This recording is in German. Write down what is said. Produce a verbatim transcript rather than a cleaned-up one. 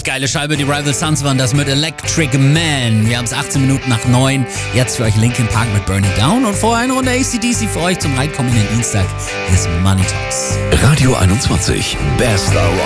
geile Scheibe, die Rival Sons waren das mit Electric Man. Wir haben es achtzehn Minuten nach neun. Jetzt für euch Linkin Park mit Burning Down und vorher eine Runde A C D C für euch zum reinkommenden Dienstag. Hier ist Money Talks. Radio einundzwanzig, bester Rock.